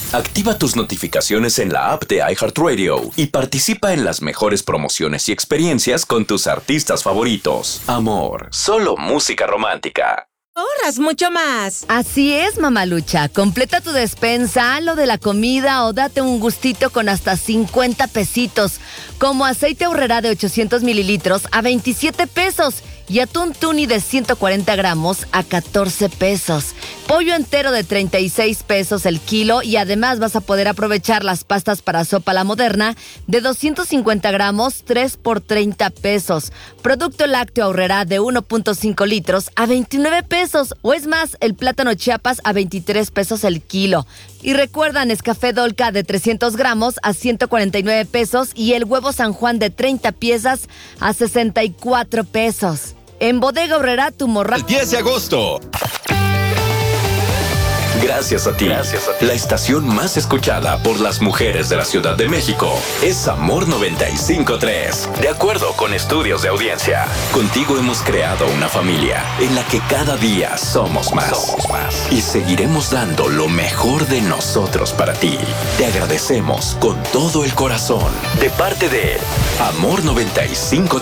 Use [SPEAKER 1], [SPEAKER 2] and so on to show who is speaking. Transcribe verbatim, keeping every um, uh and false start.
[SPEAKER 1] Activa tus notificaciones en la app de iHeartRadio y participa en las mejores promociones y experiencias con tus artistas favoritos. Amor, solo música romántica.
[SPEAKER 2] Ahorras mucho más.
[SPEAKER 3] Así es, mamalucha. Completa tu despensa, lo de la comida o date un gustito con hasta cincuenta pesitos. Como aceite Aurrerá de ochocientos mililitros a veintisiete pesos. Y atún tuni de ciento cuarenta gramos a catorce pesos. Pollo entero de treinta y seis pesos el kilo y además vas a poder aprovechar las pastas para sopa La Moderna de doscientos cincuenta gramos, tres por treinta pesos. Producto lácteo Aurrerá de uno punto cinco litros a veintinueve pesos. O es más, el plátano Chiapas a veintitrés pesos el kilo. Y recuerda, Nescafé Dolca de trescientos gramos a ciento cuarenta y nueve pesos y el huevo San Juan de treinta piezas a sesenta y cuatro pesos. En Bodega Aurrerá, tu morral.
[SPEAKER 4] El diez de agosto.
[SPEAKER 1] Gracias a ti. Gracias a ti. La estación más escuchada por las mujeres de la Ciudad de México es Amor noventa y cinco punto tres. De acuerdo con estudios de audiencia, contigo hemos creado una familia en la que cada día somos más. Somos más. Y seguiremos dando lo mejor de nosotros para ti. Te agradecemos con todo el corazón. De parte de Amor noventa y cinco.